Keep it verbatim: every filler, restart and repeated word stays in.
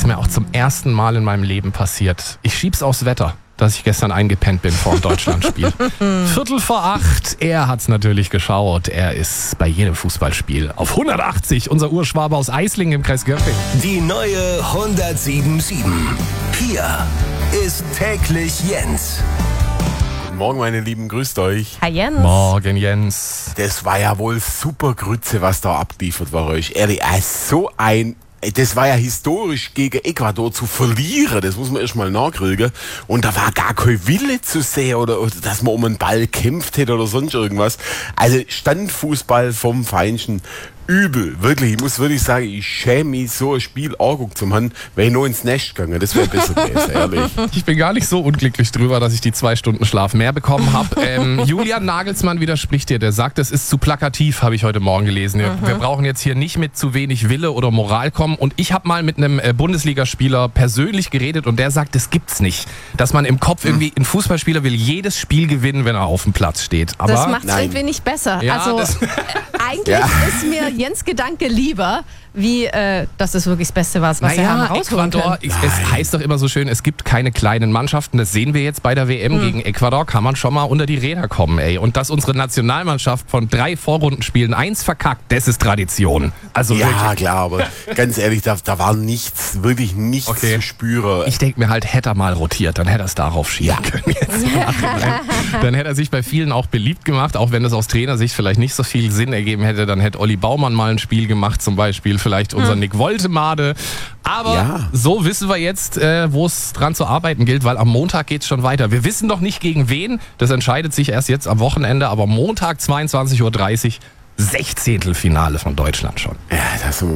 ist mir auch zum ersten Mal in meinem Leben passiert. Ich schieb's aufs Wetter, dass ich gestern eingepennt bin vor dem Deutschlandspiel. Viertel vor acht, er hat's natürlich geschaut. Er ist bei jedem Fußballspiel auf hundertachtzig, unser Urschwabe aus Eislingen im Kreis Göppingen. Die neue hundertsieben Komma sieben. Hier ist täglich Jens. Guten Morgen, meine Lieben, grüßt euch. Hi Jens. Morgen, Jens. Das war ja wohl super Grütze, was da abgeliefert war euch. Ehrlich, äh, so ein... Das war ja historisch gegen Ecuador zu verlieren, das muss man erst mal nachkriegen. Und da war gar kein Wille zu sehen oder, oder dass man um einen Ball kämpft hätte oder sonst irgendwas. Also Standfußball vom Feinsten. Übel, wirklich. Ich muss wirklich sagen, ich schäme mich, so ein Spiel anguckt zu haben, wenn ich nur ins Nest gegangen. Das wäre besser gewesen, ehrlich. Ich bin gar nicht so unglücklich drüber, dass ich die zwei Stunden Schlaf mehr bekommen habe. Ähm, Julian Nagelsmann widerspricht dir. Der sagt, es ist zu plakativ, habe ich heute Morgen gelesen. Wir, wir brauchen jetzt hier nicht mit zu wenig Wille oder Moral kommen. Und ich habe mal mit einem äh, Bundesligaspieler persönlich geredet und der sagt, das gibt's nicht. Dass man im Kopf irgendwie, ein Fußballspieler will jedes Spiel gewinnen, wenn er auf dem Platz steht. Aber Das macht es Nein. irgendwie nicht besser. Ja, also das- äh, eigentlich Ja. ist mir Jens Gedanke lieber, wie äh, dass das wirklich das Beste war, was wir haben Naja, rausholen Ecuador, können. es, es heißt doch immer so schön, es gibt keine kleinen Mannschaften. Das sehen wir jetzt bei der W M gegen Ecuador. Kann man schon mal unter die Räder kommen, ey. Und dass unsere Nationalmannschaft von drei Vorrundenspielen eins verkackt, das ist Tradition. Also Ja, wirklich. klar, aber ganz ehrlich, da, da war nichts, wirklich nichts Okay. zu spüren. Ich denke mir halt, hätte er mal rotiert, dann hätte er es darauf schieben können. Jetzt im Nachhinein. Dann hätte er sich bei vielen auch beliebt gemacht, auch wenn es aus Trainersicht vielleicht nicht so viel Sinn ergeben hätte. Dann hätte Olli Baumann mal ein Spiel gemacht, zum Beispiel vielleicht unser Nick Woltemade. Aber Ja. so wissen wir jetzt, äh, wo es dran zu arbeiten gilt, weil am Montag geht es schon weiter. Wir wissen noch nicht gegen wen, das entscheidet sich erst jetzt am Wochenende, aber Montag zweiundzwanzig Uhr dreißig, Sechzehntelfinale von Deutschland schon. Ja, das